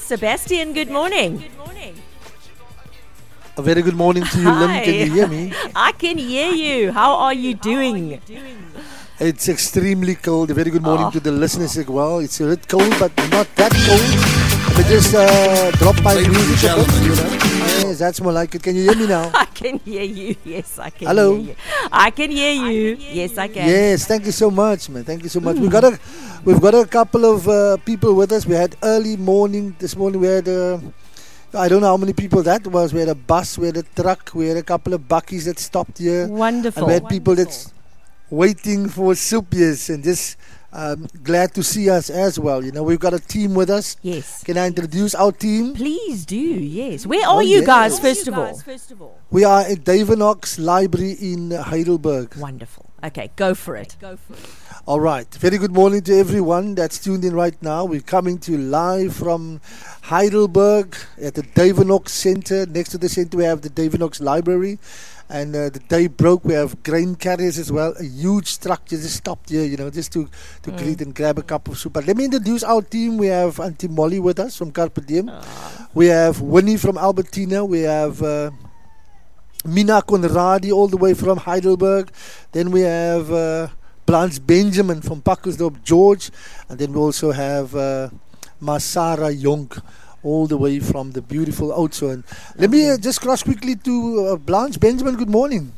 Sebastian, good morning. A very good morning to you, Lynn. Can you hear me? I can hear you. How are you doing? It's extremely cold. A very good morning to the listeners as well. It's a bit cold, but not that cold. But just drop my music a bit, you know. Yes, that's more like it. Can you hear me now? I can hear you. Yes, I can Hello? hear you. I can hear you. Yes, I can. Yes, thank you so much, man. Thank you so much. We've got a couple of people with us. We had early morning. This morning we had I don't know how many people that was. We had a bus, we had a truck, we had a couple of buckies that stopped here. Wonderful. And we had people that's waiting for soup, yes, and just glad to see us as well. You know, we've got a team with us. Yes. Can I introduce our team? Please do, yes. Where are you guys, first of all? We are at Davenox Library in Heidelberg. Wonderful. Okay, go for it. All right. Very good morning to everyone that's tuned in right now. We're coming to you live from Heidelberg at the Davenox Center. Next to the center, we have the Davenox Library. And the day broke, we have grain carriers as well. A huge structure just stopped here, you know, just to greet and grab a cup of soup. But let me introduce our team. We have Auntie Molly with us from Carpe Diem. We have Winnie from Albertina. We have Mina Conradi all the way from Heidelberg. Then we have Blanche Benjamin from Pakkersdorp, George. And then we also have Masara Jonk all the way from the beautiful Oudtshoorn. Let me just cross quickly to Blanche Benjamin. Good morning.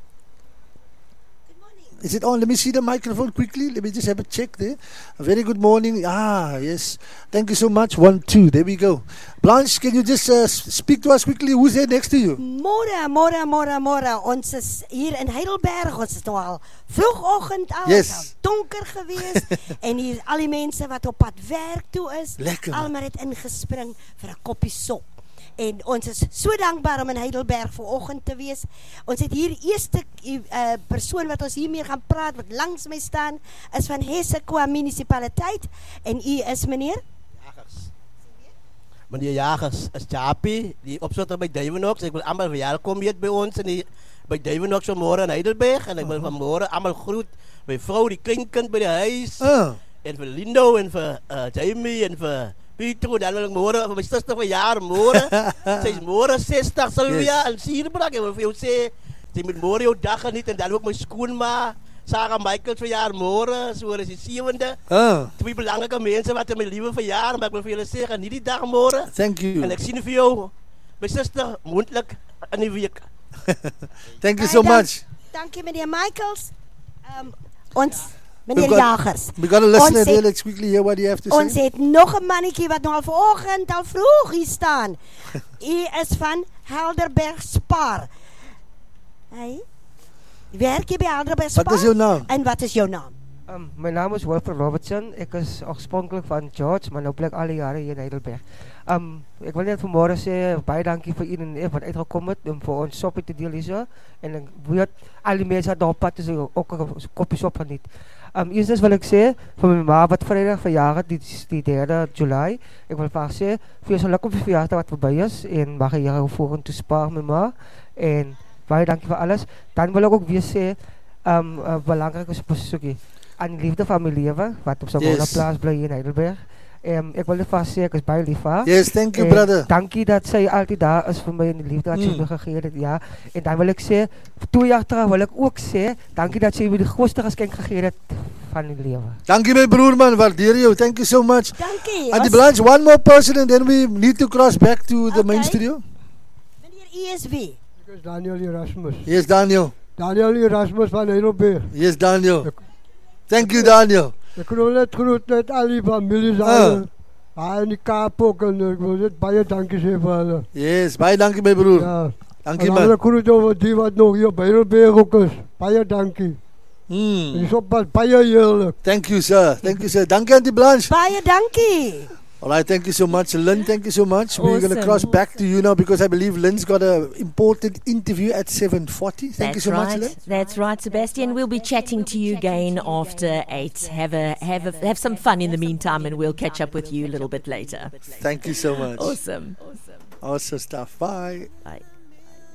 Good morning. Is it on? Let me see the microphone quickly. Let me just have a check there. A very good morning. Ah, yes. Thank you so much. 1, 2. There we go. Blanche, can you just speak to us quickly? Who's there next to you? Môre. Ons is hier in Heidelberg. Ons is nou al vroegoggend al. Yes. Al donker geweest. En hier al die mense wat op pad werk toe is. Lekker. Almal het ingespring vir 'n koppie sop. En ons is so dankbaar om in Heidelberg vanoggend te wees. Ons het hier eerste persoon wat ons hiermee gaan praat, wat langs my staan, is van Hessequa munisipaliteit. En u is meneer? Meneer Jagers is Chapi, die opzotter bij Davenox. Ik wil allemaal welkom hier bij ons bij Davenox vanmorgen in Heidelberg. En ik wil vanmorgen allemaal groet bij vrouw die klinkend bij de huis. En voor Lindo en voor Jamie en voor Pietro. Dan wil ik morgen voor mijn zuster van jaar morgen. Zij is morgen 60, Sylvia en Sierbrak. En wil voor jou zeggen, ze moet morgen jouw dag genieten. En dan ook mijn schoonma. Sarah Michaels verjaar morgen, zo is die 7e. Twee belangrijke mensen wat in mijn lieve verjaar, maar ik wil voor jullie zeggen, niet die dag morgen. Thank you. En ik zie voor jou, mijn zuster, mondelijk in die week. Thank you so much. Dank je meneer Michaels. Meneer Jagers. We got a listener there. Let's quickly hear what you have to say. Ons het nog een mannetje wat nog al vanoggend al vroeg hier staan. Hij is van Helderberg Spar. Hey? Werk je bij Helderberg Spar? Wat is jouw naam? En wat is jouw naam? Mijn naam is Wilfred Robertson. Ik is oorspronkelijk van George, maar nu blijf alle jaren hier in Heidelberg. Ik wil net vanmorgen zeggen, baie dankie voor iedereen wat uitgekomen is om voor ons soppie te delen zo. En ik weet, alle mensen die op pad is ook een kopje sop geniet. Eerst wil ik zeggen, voor mijn ma wat vrijdag verjaardag, die 3 juli. Ik wil graag zeggen, veel geluk op je verjaardag wat voorbij is. En mag je hier voor een toespraak met ma. En baie dankie voor alles. Dan wil ik ook weer zeggen, belangrijk is bezoekje aan die liefde van mijn leven, wat op zijn woonplaats blijft in Heidelberg. Ik wil vast zeggen, ik is baie lief van. Yes, thank you, brother. Dankie dat zij altijd daar is voor mij in de liefde wat ze me gegeven heeft. Ja. En dan wil ik zeggen, 2 jaar terug wil ik ook zeggen, dankie dat ze me de grootste geschenk gegeven heeft van hun leven. Dankie mijn broer man, waardeer jou. Thank you so much. Dankie. And the Blanche, one more person and then we need to cross back to the main studio. Meneer ESW. Ik is Daniel Erasmus. Yes, Daniel. Daniel Erasmus van Heidelberg. Yes, Daniel. Thank you, Daniel. Ik wil net groet met al die families en die Kaap ook. En ik wil net baie dankie zeggen voor hulle. Yes, baie dankie mijn broer. Ja. Dankie man. En ik groet over die wat nog hier bij Heidelberg ook is. Baie dankie. Die is op baie heerlijk. Thank you, sir. Thank you, sir. Dankie aan die Blanche. Baie dankie. Alright, thank you so much. Lynn, thank you so much. We're going to cross back to you now because I believe Lynn's got an important interview at 7:40. Thank you so much, Lynn. That's right, Sebastian. We'll be chatting to you again after 8. Have some fun in the meantime and we'll catch up with you a little bit later. Thank you so much. Awesome. Awesome stuff. Bye. Bye.